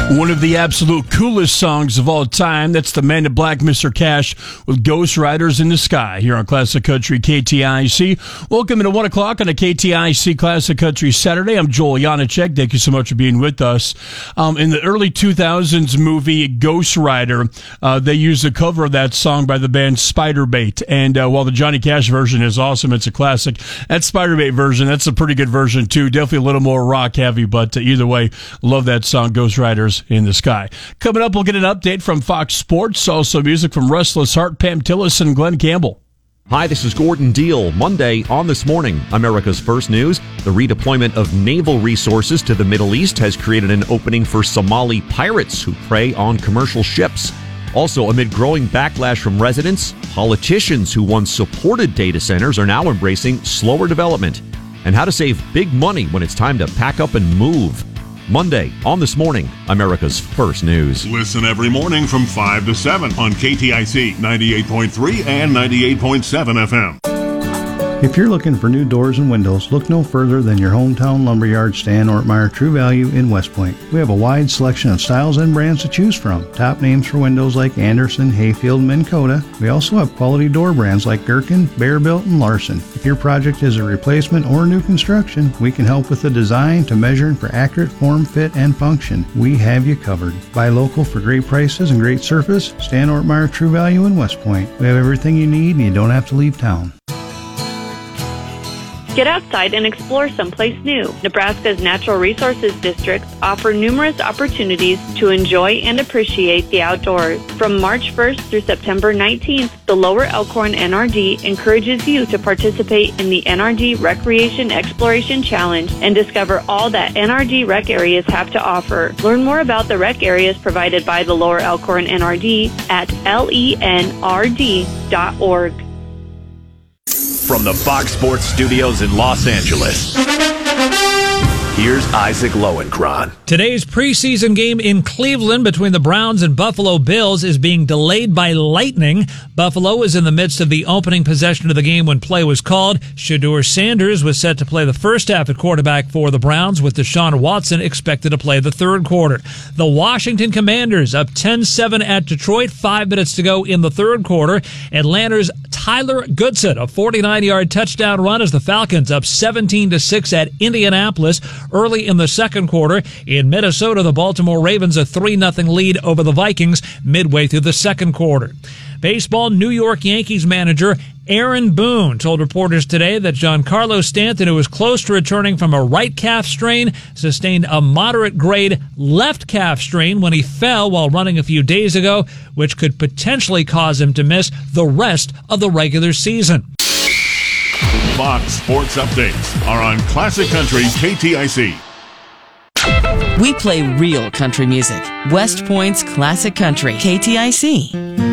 One of the absolute coolest songs of all time. That's the Man in Black, Mr. Cash, with Ghost Riders in the Sky here on Classic Country KTIC. Welcome to 1 o'clock on a KTIC Classic Country Saturday. I'm Joel Janacek. Thank you so much for being with us. In the early 2000s movie Ghost Rider, they used a cover of that song by the band Spiderbait. And while the Johnny Cash version is awesome, it's a classic, that Spiderbait version, that's a pretty good version too. Definitely a little more rock heavy, but either way, love that song, Ghost Riders in the Sky. Coming up, we'll get an update from Fox Sports, also music from Restless Heart, Pam Tillis, and Glenn Campbell. Hi, this is Gordon Deal. Monday on This Morning, America's First News. The redeployment of naval resources to the Middle East has created an opening for Somali pirates who prey on commercial ships. Also, amid growing backlash from residents, politicians who once supported data centers are now embracing slower development. And how to save big money when it's time to pack up and move. Monday on This Morning, America's First News. Listen every morning from 5 to 7 on KTIC 98.3 and 98.7 FM. If you're looking for new doors and windows, look no further than your hometown lumberyard, Stan Ortmeyer True Value in West Point. We have a wide selection of styles and brands to choose from. Top names for windows like Anderson, Hayfield, and Minn Kota. We also have quality door brands like Gherkin, Bearbuilt, and Larson. If your project is a replacement or new construction, we can help with the design to measuring for accurate form, fit, and function. We have you covered. Buy local for great prices and great service. Stan Ortmeyer True Value in West Point. We have everything you need and you don't have to leave town. Get outside and explore someplace new. Nebraska's natural resources districts offer numerous opportunities to enjoy and appreciate the outdoors. From March 1st through September 19th, the Lower Elkhorn NRD encourages you to participate in the NRD Recreation Exploration Challenge and discover all that NRD rec areas have to offer. Learn more about the rec areas provided by the Lower Elkhorn NRD at lenrd.org. From the Fox Sports Studios in Los Angeles, here's Isaac Lowenkron. Today's preseason game in Cleveland between the Browns and Buffalo Bills is being delayed by lightning. Buffalo was in the midst of the opening possession of the game when play was called. Shedeur Sanders was set to play the first half at quarterback for the Browns, with Deshaun Watson expected to play the third quarter. The Washington Commanders up 10-7 at Detroit, 5 minutes to go in the third quarter. Atlanta's Tyler Goodson, a 49-yard touchdown run as the Falcons up 17-6 at Indianapolis early in the second quarter. In Minnesota, the Baltimore Ravens a 3-0 lead over the Vikings midway through the second quarter. Baseball, New York Yankees manager Aaron Boone told reporters today that Giancarlo Stanton, who was close to returning from a right calf strain, sustained a moderate-grade left calf strain when he fell while running a few days ago, which could potentially cause him to miss the rest of the regular season. Fox Sports Updates are on Classic Country KTIC. We play real country music. West Point's Classic Country, KTIC.